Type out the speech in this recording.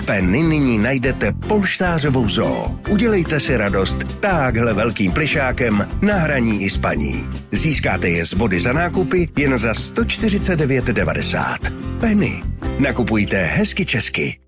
Penny nyní najdete polštářovou zoo. Udělejte si radost táhle velkým plišákem na hraní i spaní. Získáte je z body za nákupy jen za 149,90. Penny. Nakupujte hezky česky.